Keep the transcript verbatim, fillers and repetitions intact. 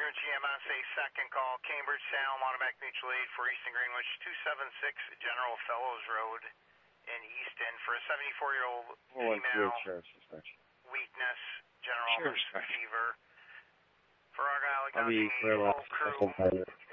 Northern G M S, a second call, Cambridge, Salem, automatic mutual aid for Easton Greenwich, two seven six General Fellows Road in Easton for a seventy-four-year-old female, weakness, general fever. For Argyle, County, whole crew,